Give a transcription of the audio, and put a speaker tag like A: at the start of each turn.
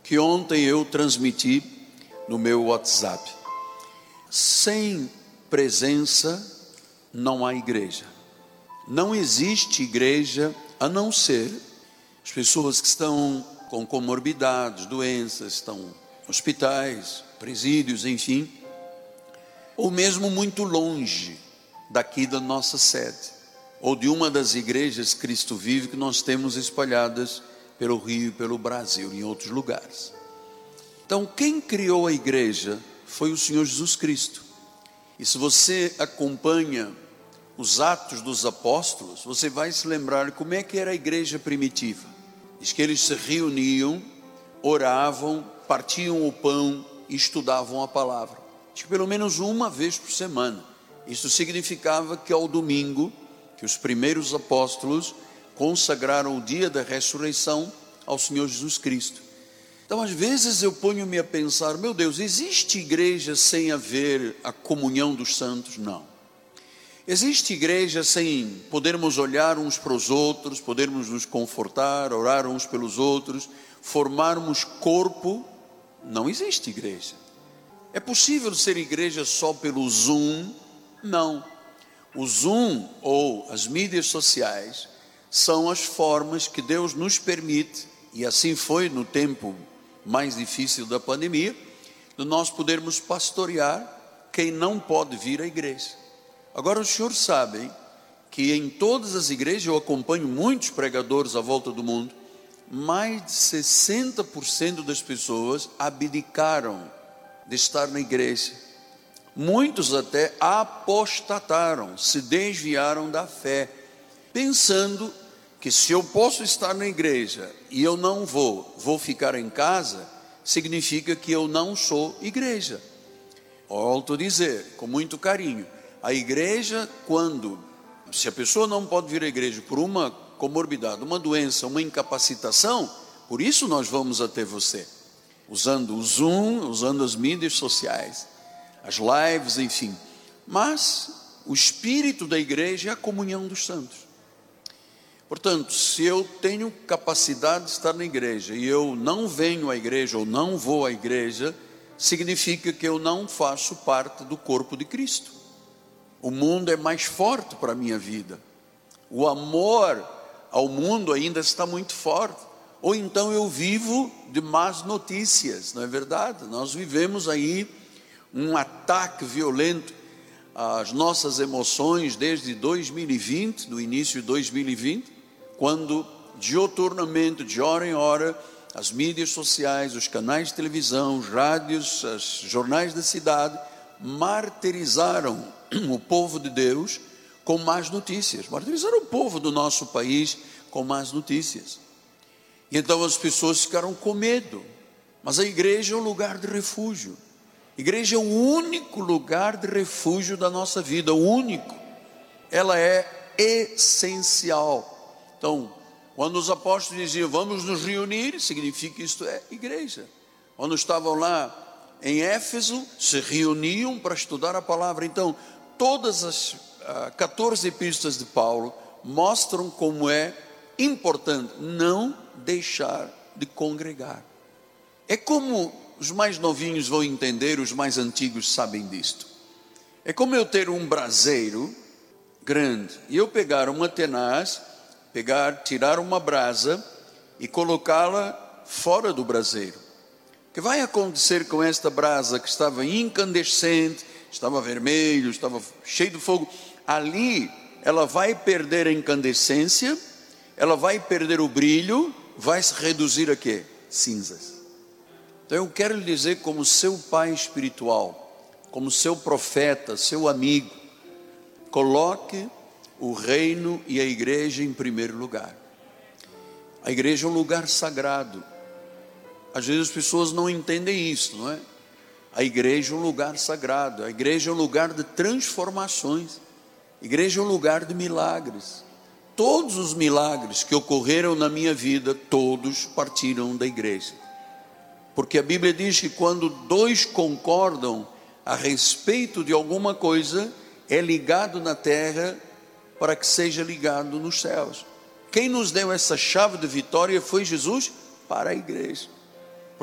A: que ontem eu transmiti no meu WhatsApp. Sem presença não há igreja. Não existe igreja a não ser as pessoas que estão com comorbidades, doenças, estão em hospitais, presídios, enfim, ou mesmo muito longe daqui da nossa sede, ou de uma das igrejas Cristo Vive que nós temos espalhadas pelo Rio, pelo Brasil, em outros lugares. Então, quem criou a igreja foi o Senhor Jesus Cristo. E se você acompanha os Atos dos Apóstolos, você vai se lembrar como é que era a igreja primitiva. Diz que eles se reuniam, oravam, partiam o pão e estudavam a palavra. Diz que pelo menos uma vez por semana. Isso significava que ao domingo, que os primeiros apóstolos consagraram o dia da ressurreição ao Senhor Jesus Cristo. Então, às vezes eu ponho-me a pensar, meu Deus, existe igreja sem haver a comunhão dos santos? Não. Existe igreja sem podermos olhar uns para os outros, podermos nos confortar, orar uns pelos outros, formarmos corpo? Não existe igreja. É possível ser igreja só pelo Zoom? Não. O Zoom ou as mídias sociais são as formas que Deus nos permite, e assim foi no tempo mais difícil da pandemia, de nós podermos pastorear quem não pode vir à igreja. Agora os senhores sabem que em todas as igrejas, eu acompanho muitos pregadores à volta do mundo, mais de 60% das pessoas abdicaram de estar na igreja. Muitos até apostataram, se desviaram da fé, pensando que se eu posso estar na igreja e eu não vou ficar em casa, significa que eu não sou igreja. Volto a dizer, com muito carinho, a igreja, se a pessoa não pode vir à igreja por uma comorbidade, uma doença, uma incapacitação, por isso nós vamos até você, usando o Zoom, usando as mídias sociais, as lives, enfim. Mas o espírito da igreja é a comunhão dos santos. Portanto, se eu tenho capacidade de estar na igreja e eu não venho à igreja ou não vou à igreja, significa que eu não faço parte do corpo de Cristo. O mundo é mais forte para a minha vida. O amor ao mundo ainda está muito forte. Ou então eu vivo de más notícias, não é verdade? Nós vivemos aí um ataque violento às nossas emoções desde 2020, do início de 2020, quando dioturnamente, de hora em hora, as mídias sociais, os canais de televisão, os rádios, os jornais da cidade martirizaram o povo de Deus com más notícias, martirizaram o povo do nosso país com más notícias. E então as pessoas ficaram com medo. Mas a igreja é um lugar de refúgio. A igreja é o único lugar de refúgio da nossa vida, o único. Ela é essencial. Então, quando os apóstolos diziam, vamos nos reunir, significa que isto é igreja. Quando estavam lá em Éfeso, se reuniam para estudar a palavra. Então, todas as 14 epístolas de Paulo mostram como é importante não deixar de congregar. É como os mais novinhos vão entender, os mais antigos sabem disto. É como eu ter um braseiro grande e eu pegar uma tenaz, tirar uma brasa e colocá-la fora do braseiro. O que vai acontecer com esta brasa que estava incandescente, estava vermelho, estava cheio de fogo? Ali ela vai perder a incandescência, ela vai perder o brilho, vai se reduzir a quê? Cinzas. Então eu quero lhe dizer, como seu pai espiritual, como seu profeta, seu amigo, coloque o reino e a igreja em primeiro lugar. A igreja é um lugar sagrado. Às vezes as pessoas não entendem isso, não é? A igreja é um lugar sagrado, a igreja é um lugar de transformações, a igreja é um lugar de milagres. Todos os milagres que ocorreram na minha vida, todos partiram da igreja. Porque a Bíblia diz que quando dois concordam a respeito de alguma coisa, é ligado na terra para que seja ligado nos céus. Quem nos deu essa chave de vitória foi Jesus para a igreja.